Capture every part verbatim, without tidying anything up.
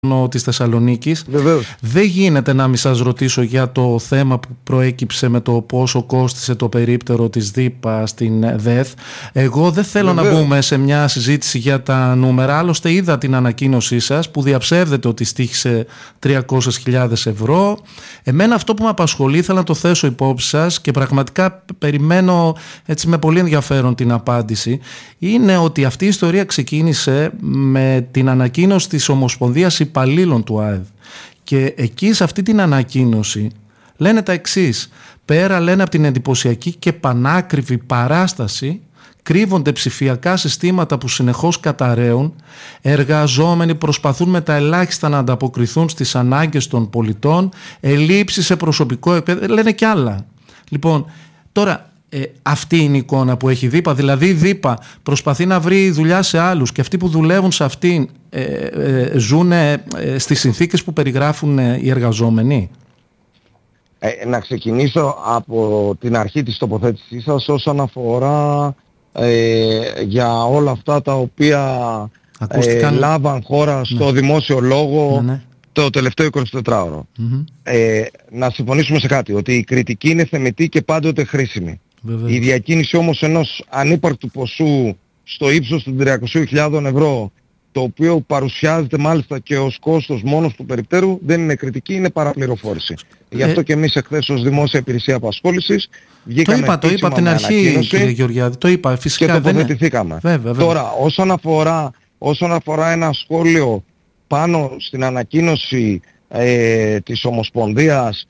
της Θεσσαλονίκης. Βεβαίως. Δεν γίνεται να μην σας ρωτήσω για το θέμα που προέκυψε με το πόσο κόστισε το περίπτερο της ΔΥΠΑ στην ΔΕΘ. Εγώ δεν θέλω Βεβαίως. να μπούμε σε μια συζήτηση για τα νούμερα. Άλλωστε είδα την ανακοίνωσή σας που διαψεύδεται ότι στοίχησε τριακόσιες χιλιάδες ευρώ. Εμένα αυτό που με απασχολεί, ήθελα να το θέσω υπόψη σας και πραγματικά περιμένω έτσι με πολύ ενδιαφέρον την απάντηση, είναι ότι αυτή η ιστορία ξεκίνησε με την ανακοίνωση της Ομοσπονδίας Υπαλλήλων του ΑΕΔ. Και εκεί σε αυτή την ανακοίνωση λένε τα εξής. Πέρα, λένε, από την εντυπωσιακή και πανάκριβη παράσταση, κρύβονται ψηφιακά συστήματα που συνεχώς καταραίουν, εργαζόμενοι προσπαθούν με τα ελάχιστα να ανταποκριθούν στις ανάγκες των πολιτών, ελλείψεις σε προσωπικό επίπεδο, λένε κι άλλα. Λοιπόν, τώρα ε, αυτή είναι η εικόνα που έχει η ΔΥΠΑ, δηλαδή η ΔΥΠΑ προσπαθεί να βρει δουλειά σε άλλους και αυτοί που δουλεύουν σε αυτήν ε, ε, ζουν ε, στις συνθήκες που περιγράφουν ε, οι εργαζόμενοι. Ε, να ξεκινήσω από την αρχή της τοποθέτησής σας όσον αφορά ε, για όλα αυτά τα οποία ε, λάβαν χώρα στο ναι. δημόσιο λόγο ναι, ναι. το τελευταίο εικοσιτετράωρο. Mm-hmm. Ε, να συμφωνήσουμε σε κάτι, ότι η κριτική είναι θεμιτή και πάντοτε χρήσιμη. Βεβαίως. Η διακίνηση όμως ενός ανύπαρκτου ποσού στο ύψος των τριακοσίων χιλιάδων ευρώ, το οποίο παρουσιάζεται μάλιστα και ως κόστος μόνος του περιπτέρου, δεν είναι κριτική, είναι παραπληροφόρηση. Ε, Γι' αυτό και εμείς εχθές ως Δημόσια Υπηρεσία Απασχόλησης βγήκαμε το είπα, το είπα από την αρχή, κύριε Γεωργιάδη, το είπα, φυσικά και τοποθετηθήκαμε. Βέβαια, βέβαια. Τώρα, όσον αφορά, όσον αφορά ένα σχόλιο πάνω στην ανακοίνωση ε, της Ομοσπονδίας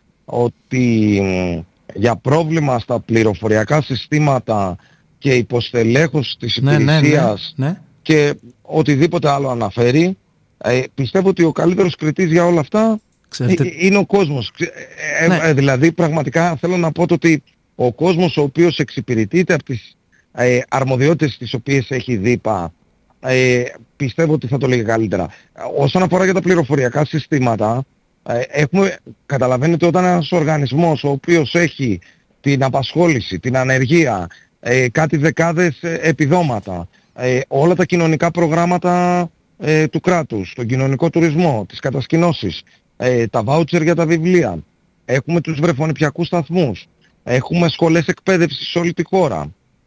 ότι ε, για πρόβλημα στα πληροφοριακά συστήματα και υποστελέχωση της ναι, υπηρεσίας ναι, ναι, ναι. και οτιδήποτε άλλο αναφέρει, ε, πιστεύω ότι ο καλύτερος κριτής για όλα αυτά Ξέρετε... ε, είναι ο κόσμος. Ε, ναι. ε, δηλαδή πραγματικά θέλω να πω ότι ο κόσμος ο οποίος εξυπηρετείται από τις ε, αρμοδιότητες τις οποίες έχει ΔΥΠΑ, ε, πιστεύω ότι θα το λέγει καλύτερα. Όσον αφορά για τα πληροφοριακά συστήματα, ε, έχουμε, καταλαβαίνετε, όταν ένας οργανισμός ο οποίος έχει την απασχόληση, την ανεργία, ε, κάτι δεκάδες ε, επιδόματα, ε, όλα τα κοινωνικά προγράμματα ε, του κράτους, τον κοινωνικό τουρισμό, τις κατασκηνώσεις, ε, τα βάουτσερ για τα βιβλία, έχουμε τους βρεφονιπιακούς σταθμούς, έχουμε σχολές εκπαίδευσης σε όλη τη χώρα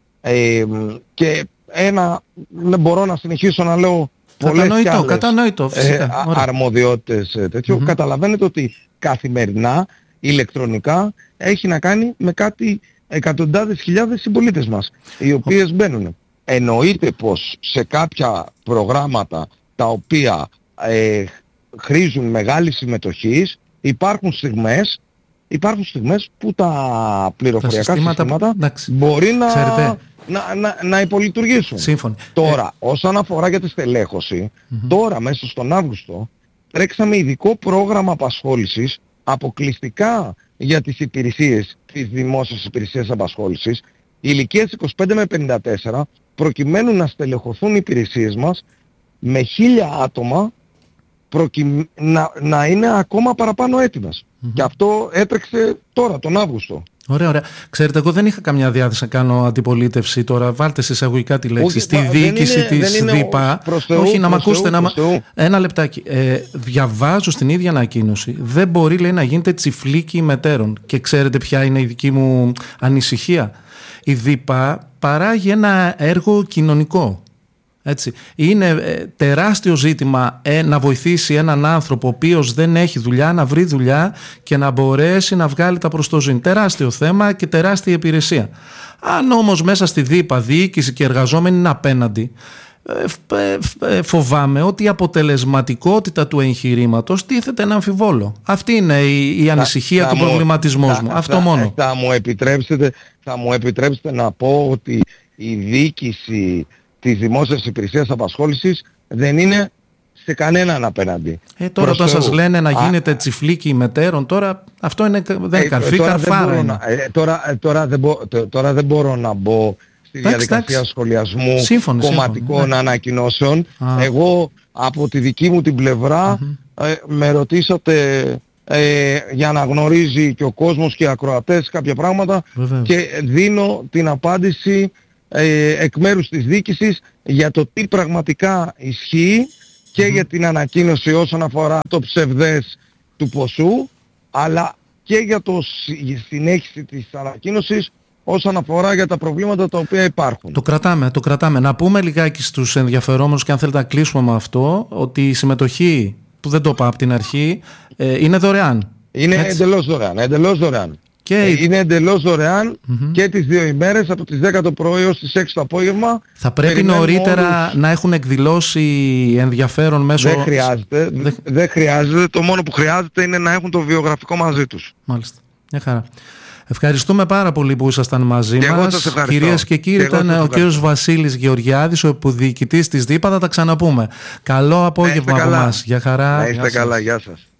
ε, και ένα, δεν μπορώ να συνεχίσω να λέω πολλές κατανοητό, άλλες, κατανοητό, φυσικά. Ε, αρμοδιότητες ε, τέτοιο. Mm-hmm. Καταλαβαίνετε ότι καθημερινά, ηλεκτρονικά, έχει να κάνει με κάτι εκατοντάδες χιλιάδες συμπολίτες μας, οι οποίες oh. μπαίνουν. Εννοείται πως σε κάποια προγράμματα τα οποία ε, χρήζουν μεγάλη συμμετοχής, υπάρχουν στιγμές, υπάρχουν στιγμές που τα πληροφοριακά τα συστήματα, συστήματα μπορεί να, να, να, να υπολειτουργήσουν. Σύμφωνοι. Τώρα, ε... όσον αφορά για τη στελέχωση, mm-hmm. τώρα μέσα στον Αύγουστο τρέξαμε ειδικό πρόγραμμα απασχόλησης αποκλειστικά για τις υπηρεσίες, τις δημόσιες υπηρεσίες απασχόλησης, ηλικίας είκοσι πέντε με πενήντα τέσσερα, προκειμένου να στελεχωθούν οι υπηρεσίες μας με χίλια άτομα προκει... να, να είναι ακόμα παραπάνω έτοιμες. Mm-hmm. Και αυτό έτρεξε τώρα, τον Αύγουστο. Ωραία, ωραία. Ξέρετε, εγώ δεν είχα καμιά διάθεση να κάνω αντιπολίτευση τώρα. Βάλτε σε εισαγωγικά τη λέξη. Όχι, στη διοίκηση της ΔΥΠΑ. Όχι, να μ' ακούσετε. Να... Ένα λεπτάκι. Ε, διαβάζω στην ίδια ανακοίνωση. Δεν μπορεί, λέει, να γίνεται τσιφλίκι μετέρων. Και ξέρετε ποια είναι η δική μου ανησυχία. Η ΔΥΠΑ παράγει ένα έργο κοινωνικό. Έτσι. Είναι ε, τεράστιο ζήτημα ε, να βοηθήσει έναν άνθρωπο ο οποίος δεν έχει δουλειά να βρει δουλειά και να μπορέσει να βγάλει τα προστοζήν. Τεράστιο θέμα και τεράστια υπηρεσία. Αν όμως μέσα στη ΔΥΠΑ διοίκηση και εργαζόμενοι είναι απέναντι, ε, ε, ε, φοβάμαι ότι η αποτελεσματικότητα του εγχειρήματος τίθεται ένα αμφιβόλο. Αυτή είναι η, η ανησυχία θα, του θα προβληματισμού μου. Θα, Αυτό θα, μόνο. Θα μου, επιτρέψετε, θα μου επιτρέψετε να πω ότι η διοίκηση της δημόσιας υπηρεσίας απασχόλησης δεν είναι σε κανέναν απέναντι. Ε, τώρα όταν σας λένε να γίνεται Α, τσιφλίκι μετέρων, τώρα αυτό είναι, δεν είναι ε, καρφί, καρφάρα είναι. Ε, τώρα, ε, τώρα, δεν μπο, τώρα δεν μπορώ να μπω στη τάξη, διαδικασία τάξη. σχολιασμού σύμφωνη, κομματικών σύμφωνη, ανακοινώσεων. Α. Εγώ από τη δική μου την πλευρά mm-hmm. ε, με ρωτήσατε ε, για να γνωρίζει και ο κόσμος και οι ακροατές κάποια πράγματα. Βεβαίως. Και δίνω την απάντηση εκ μέρους της διοίκησης για το τι πραγματικά ισχύει και mm-hmm. για την ανακοίνωση όσον αφορά το ψευδές του ποσού, αλλά και για το συνέχιση της ανακοίνωσης όσον αφορά για τα προβλήματα τα οποία υπάρχουν. Το κρατάμε, το κρατάμε. Να πούμε λιγάκι στους ενδιαφερόμενους, και αν θέλετε να κλείσουμε με αυτό, ότι η συμμετοχή, που δεν το είπα από την αρχή, ε, είναι δωρεάν. Είναι έτσι. εντελώς δωρεάν, εντελώς δωρεάν. Και... Ε, είναι εντελώς δωρεάν mm-hmm. και τις δύο ημέρες, από τις δέκα το πρωί έως τις έξι το απόγευμα. Θα πρέπει νωρίτερα όλους... να έχουν εκδηλώσει ενδιαφέρον μέσω... Δεν χρειάζεται, δεν... δεν χρειάζεται. Το μόνο που χρειάζεται είναι να έχουν το βιογραφικό μαζί τους. Μάλιστα, μια χαρά. Ευχαριστούμε πάρα πολύ που ήσασταν μαζί και μας. Κυρίες και κύριοι, και ήταν ο κύριος Βασίλης Γεωργιάδης, ο υποδιοικητής της ΔΥΠΑ. Θα τα ξαναπούμε. Καλό απόγευμα από εμάς. Γεια χαρά. Να είστε καλά, γεια σας.